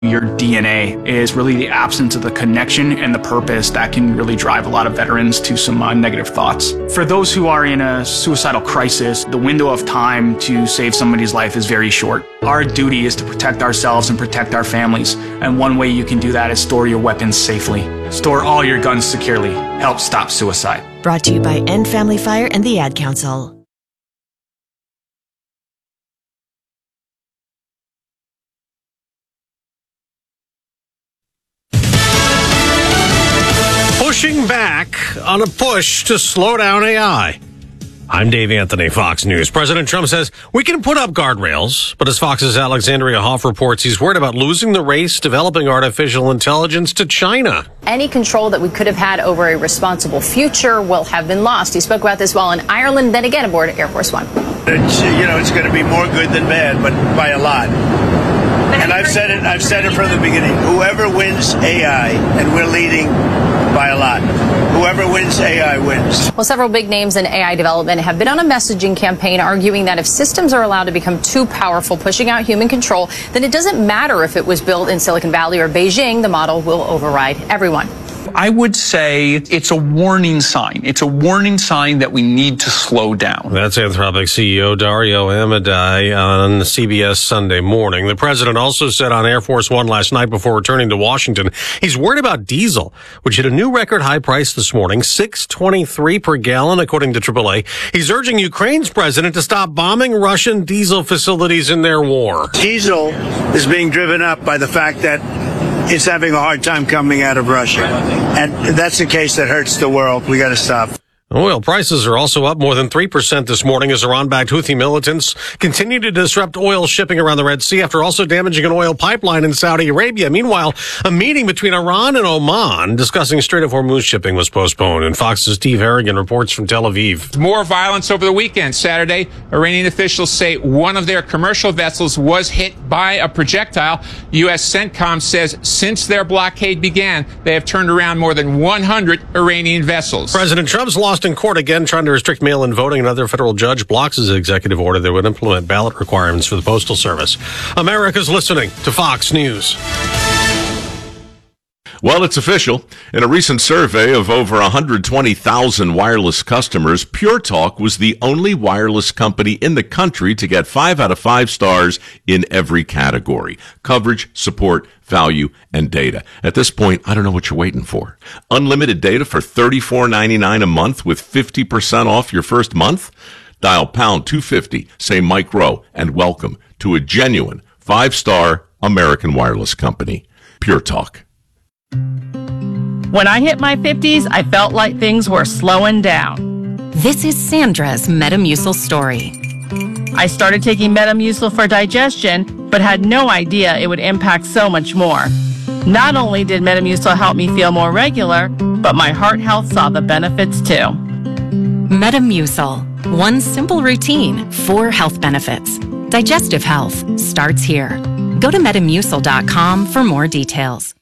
Your DNA is really the absence of the connection and the purpose that can really drive a lot of veterans to some negative thoughts. For those who are in a suicidal crisis, the window of time to save somebody's life is very short. Our duty is to protect ourselves and protect our families. And one way you can do that is store your weapons safely. Store all your guns securely. Help stop suicide. Brought to you by End Family Fire and the Ad Council. Pushing back on a push to slow down AI. I'm Dave Anthony, Fox News. President Trump says we can put up guardrails, but as Fox's Alexandria Hoff reports, he's worried about losing the race developing artificial intelligence to China. Any control that we could have had over a responsible future will have been lost. He spoke about this while in Ireland, then again aboard Air Force One. It's going to be more good than bad, but by a lot. And I've said it from the beginning. Whoever wins AI, and we're leading by a lot. Whoever wins AI wins. Well, several big names in AI development have been on a messaging campaign arguing that if systems are allowed to become too powerful, pushing out human control, then it doesn't matter if it was built in Silicon Valley or Beijing, the model will override everyone. I would say it's a warning sign. It's a warning sign that we need to slow down. That's Anthropic CEO Dario Amodei on CBS Sunday Morning. The president also said on Air Force One last night before returning to Washington, he's worried about diesel, which hit a new record high price this morning, $6.23 per gallon, according to AAA. He's urging Ukraine's president to stop bombing Russian diesel facilities in their war. Diesel is being driven up by the fact that it's having a hard time coming out of Russia. And that's the case that hurts the world. We got to stop. Oil prices are also up more than 3% this morning as Iran-backed Houthi militants continue to disrupt oil shipping around the Red Sea after also damaging an oil pipeline in Saudi Arabia. Meanwhile, a meeting between Iran and Oman discussing Strait of Hormuz shipping was postponed. And Fox's Steve Harrigan reports from Tel Aviv. More violence over the weekend. Saturday, Iranian officials say one of their commercial vessels was hit by a projectile. U.S. CENTCOM says since their blockade began, they have turned around more than 100 Iranian vessels. President Trump's lost in court again, trying to restrict mail-in voting. Another federal judge blocks his executive order that would implement ballot requirements for the Postal Service. America's listening to Fox News. Well, it's official. In a recent survey of over 120,000 wireless customers, Pure Talk was the only wireless company in the country to get 5 out of 5 stars in every category: coverage, support, value, and data. At this point, I don't know what you're waiting for. Unlimited data for $34.99 a month with 50% off your first month? Dial pound 250, say Mike Rowe, and welcome to a genuine 5-star American wireless company. Pure Talk. When I hit my 50s, I felt like things were slowing down. This is Sandra's Metamucil story. I started taking Metamucil for digestion, but had no idea it would impact so much more. Not only did Metamucil help me feel more regular, but my heart health saw the benefits too. Metamucil. One simple routine, 4 health benefits. Digestive health starts here. Go to Metamucil.com for more details.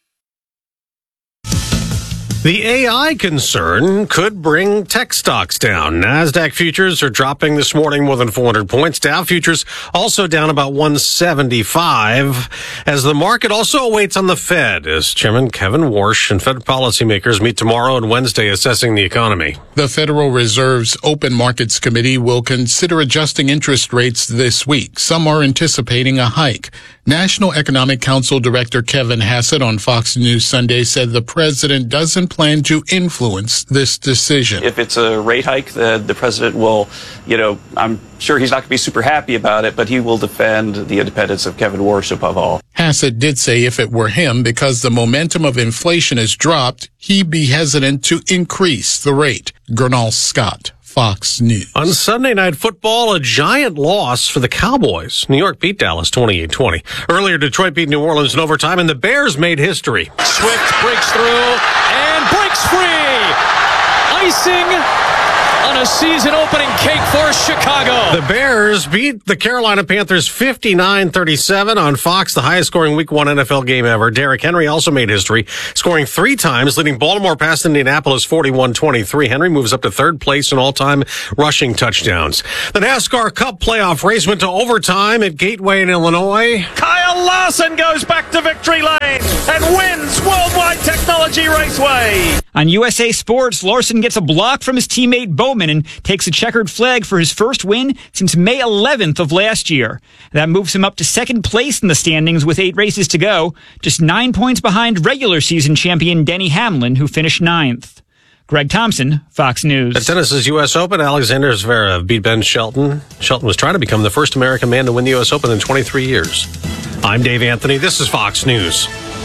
The AI concern could bring tech stocks down. NASDAQ futures are dropping this morning more than 400 points. Dow futures also down about 175 as the market also awaits on the Fed as Chairman Kevin Warsh and Fed policymakers meet tomorrow and Wednesday assessing the economy. The Federal Reserve's Open Markets Committee will consider adjusting interest rates this week. Some are anticipating a hike. National Economic Council Director Kevin Hassett on Fox News Sunday said the president doesn't plan to influence this decision. If it's a rate hike, the president will, I'm sure he's not going to be super happy about it, but he will defend the independence of Kevin Warsh above all. Hassett did say if it were him, because the momentum of inflation has dropped, he'd be hesitant to increase the rate. Gernal Scott, Fox News. On Sunday Night Football, a giant loss for the Cowboys. New York beat Dallas 28-20. Earlier, Detroit beat New Orleans in overtime, and the Bears made history. Swift breaks through and breaks free. Icing on a season-opening cake for Chicago. The Bears beat the Carolina Panthers 59-37 on Fox, the highest-scoring Week 1 NFL game ever. Derrick Henry also made history, scoring 3 times, leading Baltimore past Indianapolis 41-23. Henry moves up to third place in all-time rushing touchdowns. The NASCAR Cup playoff race went to overtime at Gateway in Illinois. Kyle Larson goes back to victory lane and wins Worldwide Technology Raceway. On USA Sports, Larson gets a block from his teammate Bowman and takes a checkered flag for his first win since May 11th of last year. That moves him up to second place in the standings with 8 races to go, just 9 points behind regular season champion Denny Hamlin, who finished 9th. Greg Thompson, Fox News. At tennis's U.S. Open, Alexander Zverev beat Ben Shelton. Shelton was trying to become the first American man to win the U.S. Open in 23 years. I'm Dave Anthony. This is Fox News.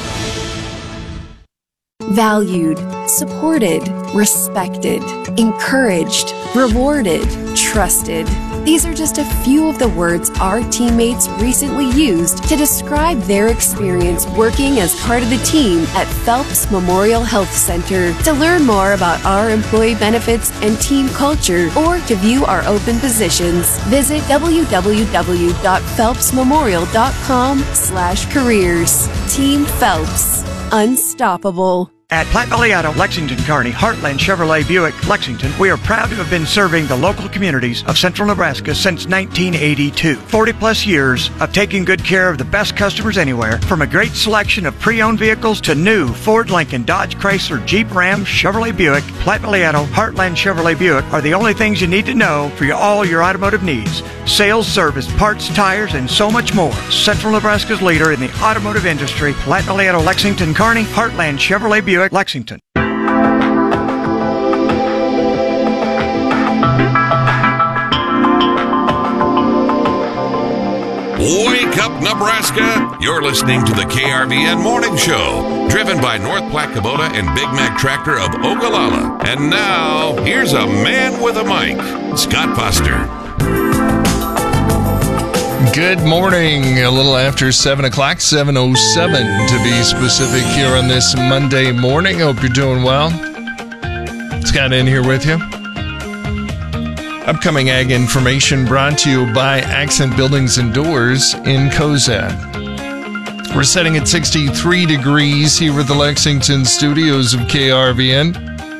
Valued, supported, respected, encouraged, rewarded, trusted. These are just a few of the words our teammates recently used to describe their experience working as part of the team at Phelps Memorial Health Center. To learn more about our employee benefits and team culture, or to view our open positions, visit www.phelpsmemorial.com/careers. Team Phelps. Unstoppable. At Platte Valley Auto, Lexington, Kearney, Heartland Chevrolet Buick, Lexington, we are proud to have been serving the local communities of central Nebraska since 1982. 40-plus years of taking good care of the best customers anywhere, from a great selection of pre-owned vehicles to new Ford, Lincoln, Dodge, Chrysler, Jeep, Ram, Chevrolet Buick. Platte Valley Auto, Heartland Chevrolet Buick are the only things you need to know for all your automotive needs. Sales, service, parts, tires, and so much more. Central Nebraska's leader in the automotive industry, Platte Valley Auto, Lexington, Kearney, Heartland Chevrolet Buick, Lexington. Wake up, Nebraska! You're listening to the KRVN Morning Show, driven by North Platte Kubota and Big Mac Tractor of Ogallala. And now, here's a man with a mic, Scott Foster. Good morning. A little after 7 o'clock, 7:07 to be specific, here on this Monday morning. Hope you're doing well. Scott in here with you. Upcoming ag information brought to you by Accent Buildings and Doors in Cozad. We're setting at 63 degrees here at the Lexington studios of KRVN.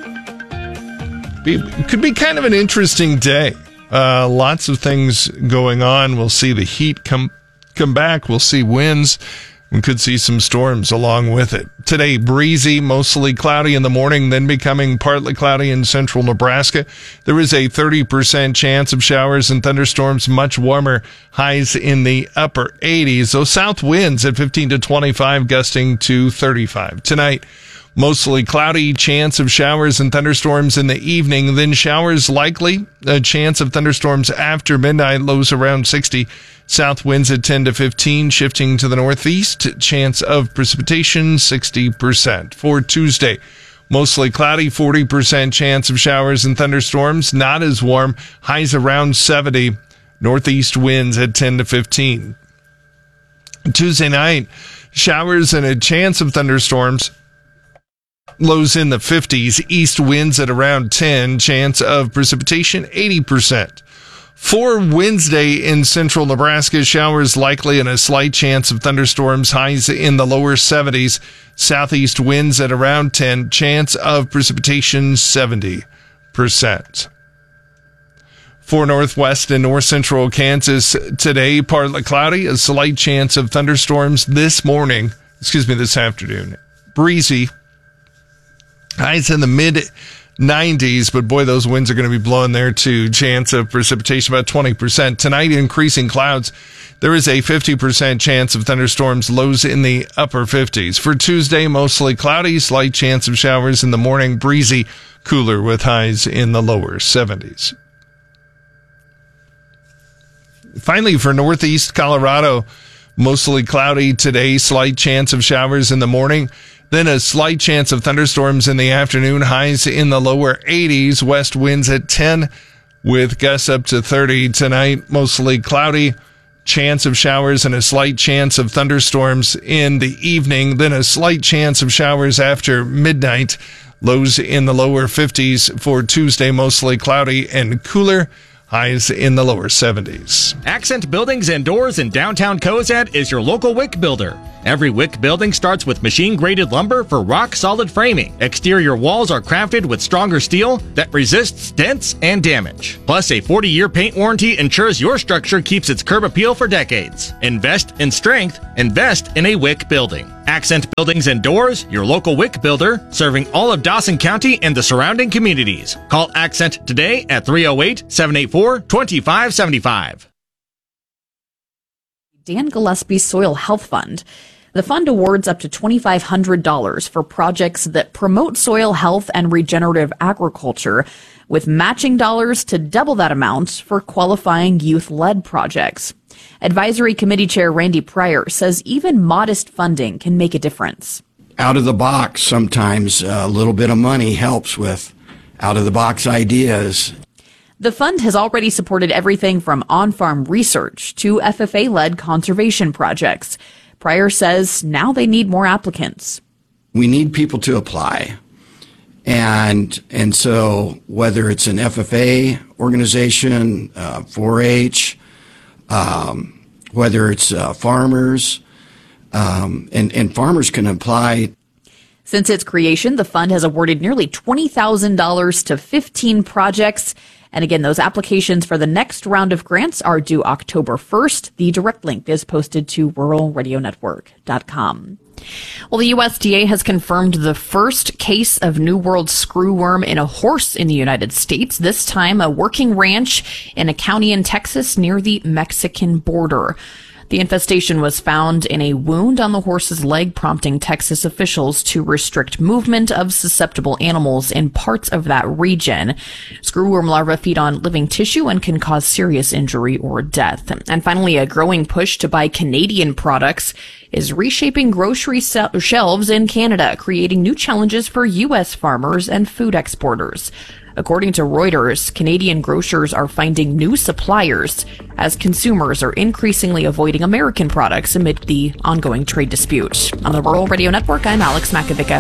It could be kind of an interesting day. Lots of things going on. We'll see the heat come back. We'll see winds. We could see some storms along with it. Today, breezy, mostly cloudy in the morning, then becoming partly cloudy in central Nebraska. There is a 30% chance of showers and thunderstorms, much warmer, highs in the upper 80s. Those south winds at 15 to 25, gusting to 35. Tonight, mostly cloudy, chance of showers and thunderstorms in the evening, then showers likely, a chance of thunderstorms after midnight, lows around 60. South winds at 10 to 15, shifting to the northeast, chance of precipitation 60%. For Tuesday, mostly cloudy, 40% chance of showers and thunderstorms, not as warm, highs around 70, northeast winds at 10 to 15. Tuesday night, showers and a chance of thunderstorms, lows in the 50s, east winds at around 10, chance of precipitation 80%. For Wednesday in central Nebraska, showers likely and a slight chance of thunderstorms, highs in the lower 70s, southeast winds at around 10, chance of precipitation 70%. For northwest and north central Kansas today, partly cloudy, a slight chance of thunderstorms this afternoon. Breezy. Highs in the mid-90s, but boy, those winds are going to be blowing there too. Chance of precipitation about 20%. Tonight, increasing clouds. There is a 50% chance of thunderstorms, lows in the upper 50s. For Tuesday, mostly cloudy, slight chance of showers in the morning, breezy, cooler with highs in the lower 70s. Finally, for northeast Colorado, mostly cloudy today, slight chance of showers in the morning. Then a slight chance of thunderstorms in the afternoon, highs in the lower 80s, west winds at 10 with gusts up to 30 tonight. Mostly cloudy, chance of showers and a slight chance of thunderstorms in the evening. Then a slight chance of showers after midnight, Lows in the lower 50s for Tuesday, mostly cloudy and cooler. Highs in the lower 70s. Accent Buildings and Doors in downtown Cozad is your local WIC builder. Every WIC building starts with machine-graded lumber for rock-solid framing. Exterior walls are crafted with stronger steel that resists dents and damage. Plus, a 40-year paint warranty ensures your structure keeps its curb appeal for decades. Invest in strength. Invest in a WIC building. Accent Buildings and Doors, your local WIC builder, serving all of Dawson County and the surrounding communities. Call Accent today at 308-784-2575. Dan Gillespie Soil Health Fund. The fund awards up to $2,500 for projects that promote soil health and regenerative agriculture, with matching dollars to double that amount for qualifying youth-led projects. Advisory Committee Chair Randy Pryor says even modest funding can make a difference. Out of the box, sometimes a little bit of money helps with out-of-the-box ideas. The fund has already supported everything from on-farm research to FFA-led conservation projects. Pryor says now they need more applicants. We need people to apply. And so whether it's an FFA organization, 4-H, whether it's farmers, and farmers can apply. Since its creation, the fund has awarded nearly $20,000 to 15 projects. And again, those applications for the next round of grants are due October 1st. The direct link is posted to ruralradionetwork.com. Well, the USDA has confirmed the first case of New World screwworm in a horse in the United States, this time a working ranch in a county in Texas near the Mexican border. The infestation was found in a wound on the horse's leg, prompting Texas officials to restrict movement of susceptible animals in parts of that region. Screwworm larvae feed on living tissue and can cause serious injury or death. And finally, a growing push to buy Canadian products is reshaping grocery shelves in Canada, creating new challenges for U.S. farmers and food exporters. According to Reuters, Canadian grocers are finding new suppliers as consumers are increasingly avoiding American products amid the ongoing trade dispute. On the Rural Radio Network, I'm Alex Makovica.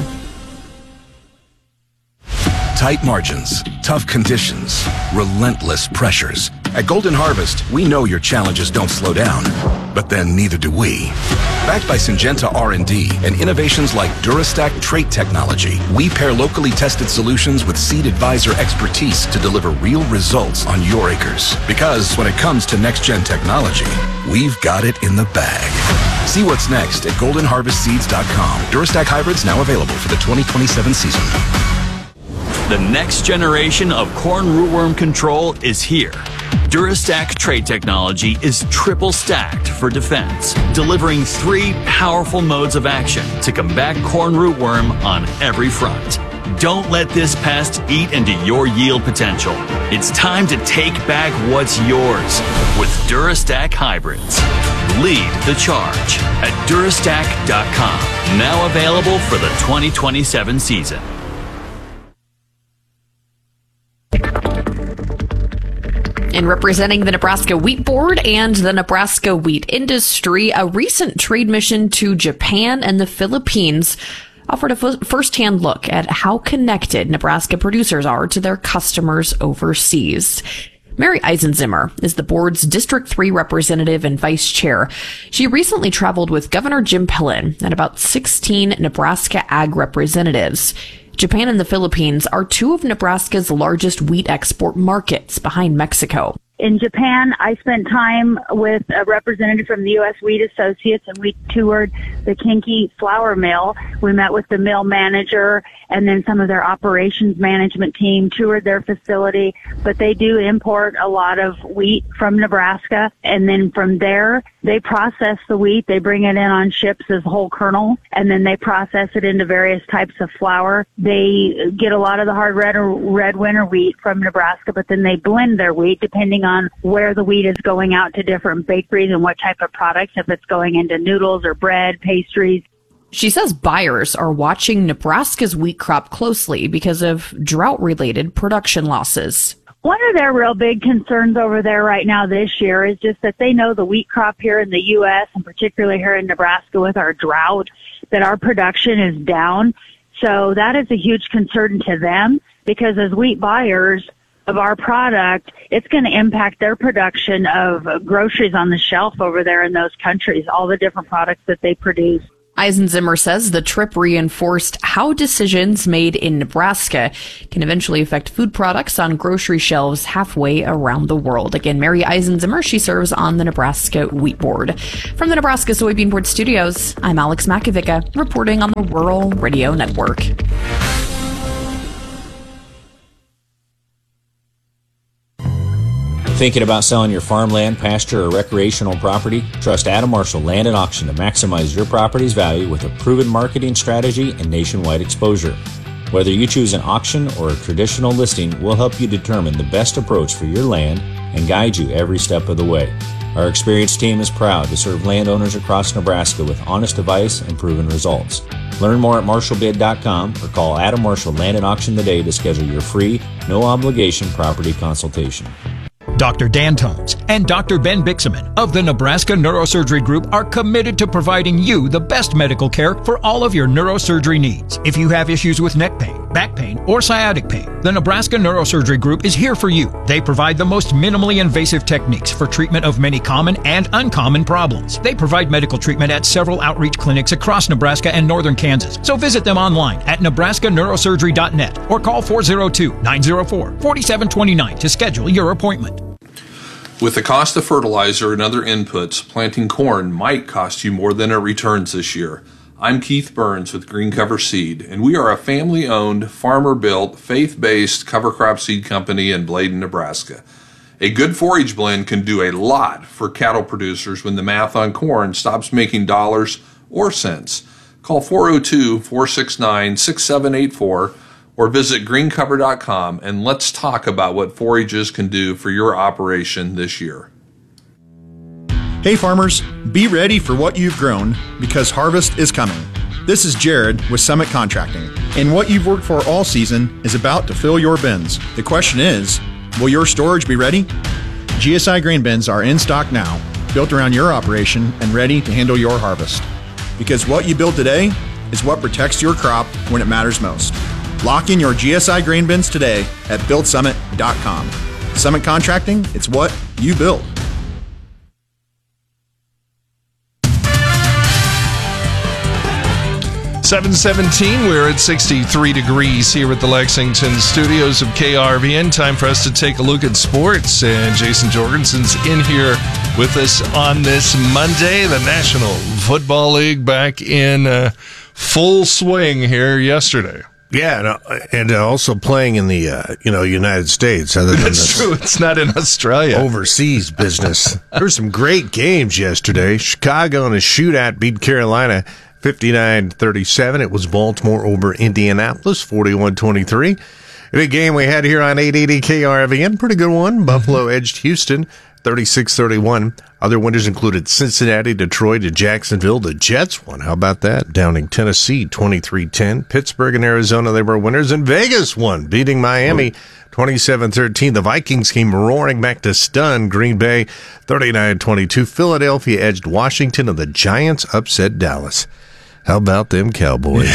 Tight margins, tough conditions, relentless pressures. At Golden Harvest, we know your challenges don't slow down, but then neither do we. Backed by Syngenta R&D and innovations like Durastack trait technology, we pair locally tested solutions with Seed Advisor expertise to deliver real results on your acres. Because when it comes to next-gen technology, we've got it in the bag. See what's next at goldenharvestseeds.com. Durastack hybrids now available for the 2027 season. The next generation of corn rootworm control is here. Durastack trait technology is triple stacked for defense, delivering 3 powerful modes of action to combat corn rootworm on every front. Don't let this pest eat into your yield potential. It's time to take back what's yours with Durastack hybrids. Lead the charge at Durastack.com. Now available for the 2027 season. In representing the Nebraska Wheat Board and the Nebraska wheat industry, a recent trade mission to Japan and the Philippines offered a first-hand look at how connected Nebraska producers are to their customers overseas. Mary Eisenzimmer is the board's District 3 representative and vice chair. She recently traveled with Governor Jim Pillen and about 16 Nebraska ag representatives. Japan and the Philippines are 2 of Nebraska's largest wheat export markets behind Mexico. In Japan, I spent time with a representative from the U.S. Wheat Associates, and we toured the Kinki flour mill. We met with the mill manager and then some of their operations management team, toured their facility. But they do import a lot of wheat from Nebraska, and then from there, they process the wheat. They bring it in on ships as whole kernel, and then they process it into various types of flour. They get a lot of the hard red winter wheat from Nebraska, but then they blend their wheat depending on where the wheat is going out to different bakeries and what type of products, if it's going into noodles or bread, pastries. She says buyers are watching Nebraska's wheat crop closely because of drought-related production losses. One of their real big concerns over there right now this year is just that they know the wheat crop here in the U.S., and particularly here in Nebraska with our drought, that our production is down. So that is a huge concern to them, because as wheat buyers of our product, it's going to impact their production of groceries on the shelf over there in those countries, all the different products that they produce. Eisenzimer says the trip reinforced how decisions made in Nebraska can eventually affect food products on grocery shelves halfway around the world. Again, Mary Eisenzimer, she serves on the Nebraska Wheat Board. From the Nebraska Soybean Board Studios, I'm Alex Makovica, reporting on the Rural Radio Network. Thinking about selling your farmland, pasture, or recreational property? Trust Adam Marshall Land and Auction to maximize your property's value with a proven marketing strategy and nationwide exposure. Whether you choose an auction or a traditional listing, we'll help you determine the best approach for your land and guide you every step of the way. Our experienced team is proud to serve landowners across Nebraska with honest advice and proven results. Learn more at marshallbid.com or call Adam Marshall Land and Auction today to schedule your free, no-obligation property consultation. Dr. Dan Tones and Dr. Ben Bixaman of the Nebraska Neurosurgery Group are committed to providing you the best medical care for all of your neurosurgery needs. If you have issues with neck pain, back pain, or sciatic pain, the Nebraska Neurosurgery Group is here for you. They provide the most minimally invasive techniques for treatment of many common and uncommon problems. They provide medical treatment at several outreach clinics across Nebraska and northern Kansas. So visit them online at nebraskaneurosurgery.net or call 402-904-4729 to schedule your appointment. With the cost of fertilizer and other inputs, planting corn might cost you more than it returns this year. I'm Keith Burns with Green Cover Seed, and we are a family-owned, farmer-built, faith-based cover crop seed company in Bladen, Nebraska. A good forage blend can do a lot for cattle producers when the math on corn stops making dollars or cents. Call 402-469-6784 or visit greencover.com and let's talk about what forages can do for your operation this year. Hey farmers, be ready for what you've grown because harvest is coming. This is Jared with Summit Contracting, and what you've worked for all season is about to fill your bins. The question is, will your storage be ready? GSI grain bins are in stock now, built around your operation and ready to handle your harvest. Because what you build today is what protects your crop when it matters most. Lock in your GSI grain bins today at buildsummit.com. Summit Contracting, it's what you build. .717, we're at 63 degrees here at the Lexington studios of KRVN. Time for us to take a look at sports, and Jason Jorgensen's in here with us on this Monday. The National Football League back in full swing here yesterday. Yeah, and also playing in the United States. Other than That's true. It's not in Australia. Overseas business. There were some great games yesterday. Chicago in a shootout beat Carolina 59-37. It was Baltimore over Indianapolis 41-23. In a game we had here on 880 KRVN, pretty good one. Buffalo edged Houston 36-31. Other winners included Cincinnati, Detroit, and Jacksonville. The Jets won. How about that? Downing Tennessee 23-10. Pittsburgh and Arizona, they were winners. And Vegas won, beating Miami 27-13. The Vikings came roaring back to stun Green Bay 39-22. Philadelphia edged Washington, and the Giants upset Dallas. How about them Cowboys?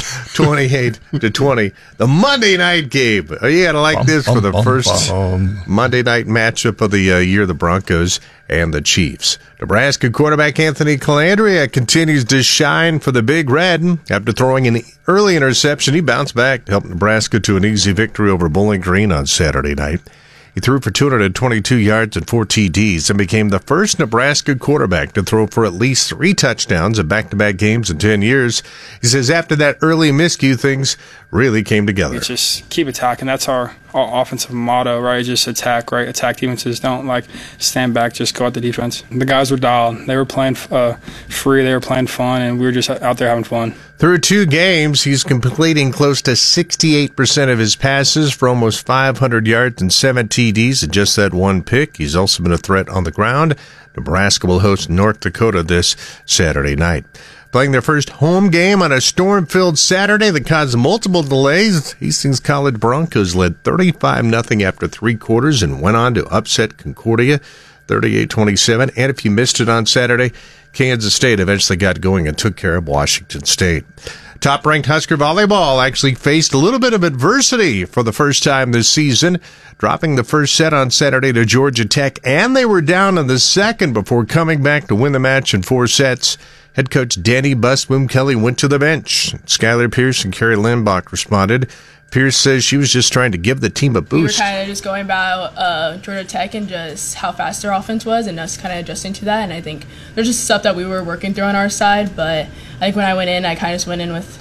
28-20. The Monday night game. You gotta like this for the first Monday night matchup of the year, the Broncos and the Chiefs. Nebraska quarterback Anthony Calandria continues to shine for the Big Red. After throwing an early interception, he bounced back to help Nebraska to an easy victory over Bowling Green on Saturday night. He threw for 222 yards and 4 TDs and became the first Nebraska quarterback to throw for at least 3 touchdowns in back-to-back games in 10 years. He says after that early miscue, things really came together. It's just keep attacking. That's our offensive motto, right? Just attack, right? Attack defenses. Don't, stand back, just go at the defense. The guys were dialed. They were playing free. They were playing fun, and we were just out there having fun. Through 2 games, he's completing close to 68% of his passes for almost 500 yards and 7 TDs and just that 1 pick. He's also been a threat on the ground. Nebraska will host North Dakota this Saturday night. Playing their first home game on a storm-filled Saturday that caused multiple delays, Hastings College Broncos led 35-0 after 3 quarters and went on to upset Concordia 38-27. And if you missed it on Saturday, Kansas State eventually got going and took care of Washington State. Top-ranked Husker volleyball actually faced a little bit of adversity for the first time this season, dropping the first set on Saturday to Georgia Tech, and they were down in the second before coming back to win the match in 4 sets. Head coach Danny Busboom Kelly went to the bench. Skylar Pierce and Carrie Lindbach responded. Pierce says she was just trying to give the team a boost. We were kind of just going about Georgia Tech and just how fast their offense was and us kind of adjusting to that. And I think there's just stuff that we were working through on our side. But I think when I went in, I kind of just went in with